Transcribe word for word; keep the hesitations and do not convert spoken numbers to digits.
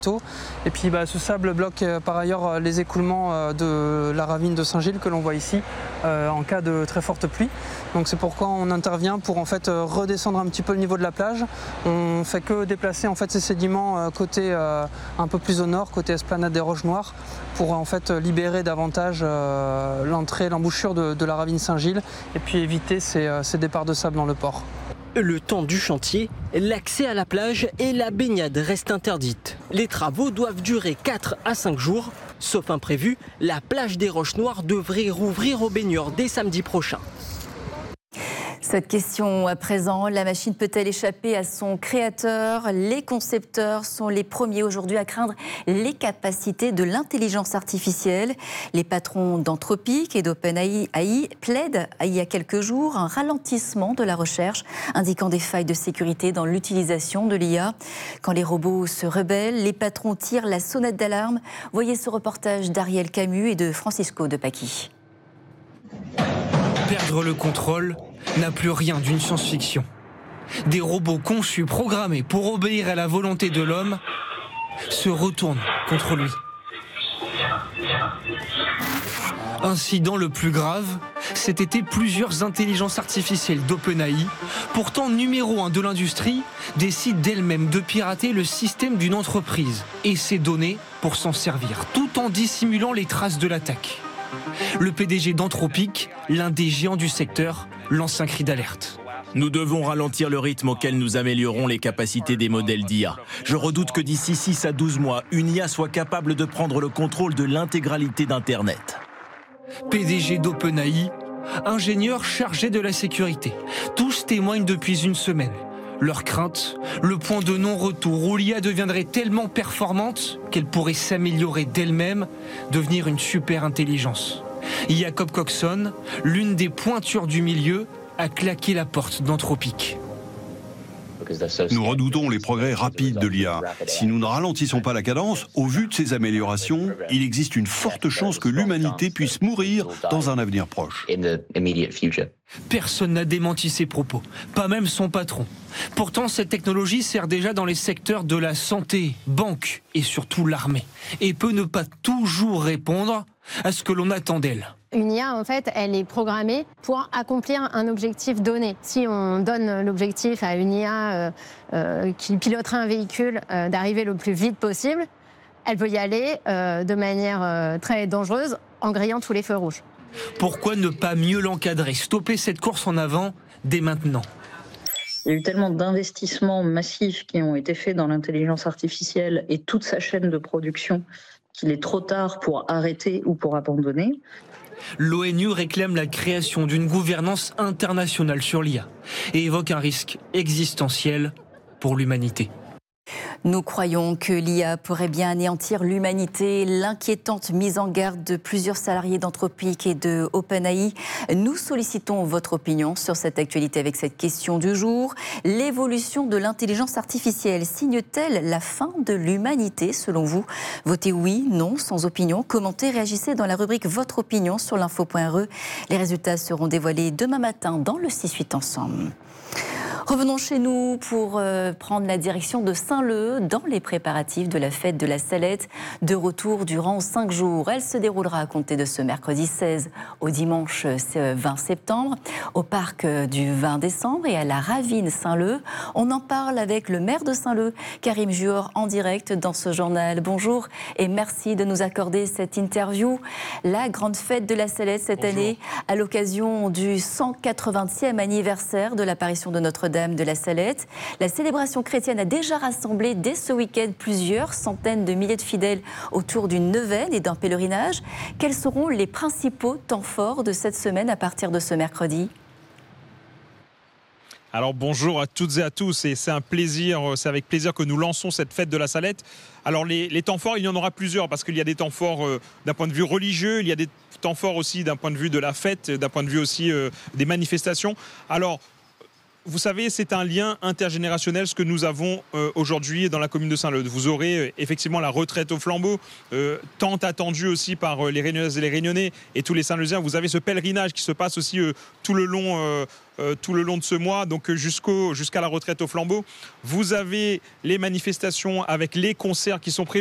Et puis bah, ce sable bloque euh, par ailleurs euh, les écoulements euh, de la ravine de Saint-Gilles que l'on voit ici euh, en cas de très forte pluie. Donc c'est pourquoi on intervient pour en fait euh, redescendre un petit peu le niveau de la plage. On fait que déplacer en fait ces sédiments euh, côté euh, un peu plus au nord, côté esplanade des Roches Noires, pour en fait libérer davantage euh, l'entrée, l'embouchure de, de la ravine Saint-Gilles et puis éviter ces, euh, ces départs de sable dans le port. Le temps du chantier, l'accès à la plage et la baignade restent interdite. Les travaux doivent durer quatre à cinq jours. Sauf imprévu, la plage des Roches Noires devrait rouvrir aux baigneurs dès samedi prochain. Cette question à présent, la machine peut-elle échapper à son créateur? Les concepteurs sont les premiers aujourd'hui à craindre les capacités de l'intelligence artificielle. Les patrons d'Anthropic et d'OpenAI plaident il y a quelques jours un ralentissement de la recherche, indiquant des failles de sécurité dans l'utilisation de l'I A. Quand les robots se rebellent, les patrons tirent la sonnette d'alarme. Voyez ce reportage d'Ariel Camus et de Francisco de Paquis. Perdre le contrôle n'a plus rien d'une science-fiction. Des robots conçus, programmés pour obéir à la volonté de l'homme, se retournent contre lui. Incident le plus grave, cet été, plusieurs intelligences artificielles d'OpenAI, pourtant numéro un de l'industrie, décident d'elles-mêmes de pirater le système d'une entreprise et ses données pour s'en servir, tout en dissimulant les traces de l'attaque. Le P D G d'Anthropic, l'un des géants du secteur, lance un cri d'alerte. Nous devons ralentir le rythme auquel nous améliorons les capacités des modèles d'I A. Je redoute que d'ici six à douze mois, une I A soit capable de prendre le contrôle de l'intégralité d'Internet. P D G d'OpenAI, ingénieur chargé de la sécurité. Tous témoignent depuis une semaine. Leur crainte, le point de non-retour où l'I A deviendrait tellement performante qu'elle pourrait s'améliorer d'elle-même, devenir une super intelligence. Jacob Coxon, l'une des pointures du milieu, a claqué la porte d'Anthropic. Nous redoutons les progrès rapides de l'I A. Si nous ne ralentissons pas la cadence, au vu de ces améliorations, il existe une forte chance que l'humanité puisse mourir dans un avenir proche. Personne n'a démenti ses propos, pas même son patron. Pourtant, cette technologie sert déjà dans les secteurs de la santé, banque et surtout l'armée, et peut ne pas toujours répondre à ce que l'on attend d'elle. Une I A, en fait, elle est programmée pour accomplir un objectif donné. Si on donne l'objectif à une I A euh, euh, qui piloterait un véhicule euh, d'arriver le plus vite possible, elle peut y aller euh, de manière euh, très dangereuse en grillant tous les feux rouges. Pourquoi ne pas mieux l'encadrer, stopper cette course en avant dès maintenant ? Il y a eu tellement d'investissements massifs qui ont été faits dans l'intelligence artificielle et toute sa chaîne de production qu'il est trop tard pour arrêter ou pour abandonner. L'ONU réclame la création d'une gouvernance internationale sur l'I A et évoque un risque existentiel pour l'humanité. Nous croyons que l'I A pourrait bien anéantir l'humanité. L'inquiétante mise en garde de plusieurs salariés d'Anthropic et de OpenAI. Nous sollicitons votre opinion sur cette actualité avec cette question du jour. L'évolution de l'intelligence artificielle signe-t-elle la fin de l'humanité selon vous? Votez oui, non, sans opinion. Commentez, réagissez dans la rubrique Votre opinion sur l'info point r e. Les résultats seront dévoilés demain matin dans le six huit ensemble. Revenons chez nous pour euh, prendre la direction de Saint-Leu dans les préparatifs de la fête de la Salette. De retour durant cinq jours. Elle se déroulera à compter de ce mercredi seize au dimanche vingt septembre au parc du vingt décembre et à la Ravine Saint-Leu. On en parle avec le maire de Saint-Leu, Karim Juor, en direct dans ce journal. Bonjour et merci de nous accorder cette interview. La grande fête de la Salette cette Bonjour. année à l'occasion du cent quatre-vingtième anniversaire de l'apparition de Notre-Dame de la Salette. La célébration chrétienne a déjà rassemblé dès ce week-end plusieurs centaines de milliers de fidèles autour d'une neuvaine et d'un pèlerinage. Quels seront les principaux temps forts de cette semaine à partir de ce mercredi ? Alors bonjour à toutes et à tous et c'est un plaisir, c'est avec plaisir que nous lançons cette fête de la Salette. Alors les, les temps forts, il y en aura plusieurs parce qu'il y a des temps forts euh, d'un point de vue religieux, il y a des temps forts aussi d'un point de vue de la fête, d'un point de vue aussi euh, des manifestations. Alors Vous savez, c'est un lien intergénérationnel ce que nous avons euh, aujourd'hui dans la commune de Saint-Leu. Vous aurez euh, effectivement la retraite au flambeau, euh, tant attendue aussi par euh, les Réunionnaises et les Réunionnais et tous les Saint-Leusiens. Vous avez ce pèlerinage qui se passe aussi euh, tout le long, euh, euh, tout le long de ce mois, donc jusqu'au, jusqu'à la retraite au flambeau. Vous avez les manifestations avec les concerts qui sont prévus.